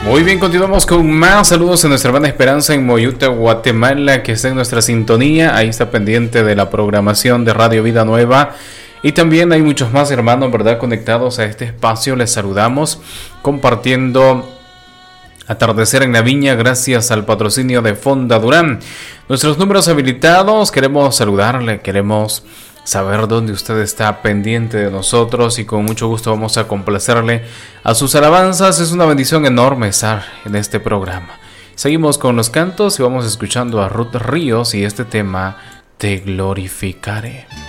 Muy bien, continuamos con más saludos a nuestra hermana Esperanza en Moyuta, Guatemala, que está en nuestra sintonía. Ahí está pendiente de la programación de Radio Vida Nueva. Y también hay muchos más hermanos, ¿verdad?, conectados a este espacio. Les saludamos compartiendo Atardecer en la Viña gracias al patrocinio de Fonda Durán. Nuestros números habilitados, queremos saludarle, queremos saber dónde usted está pendiente de nosotros y con mucho gusto vamos a complacerle a sus alabanzas. Es una bendición enorme estar en este programa. Seguimos con los cantos y vamos escuchando a Ruth Ríos y este tema, Te glorificaré.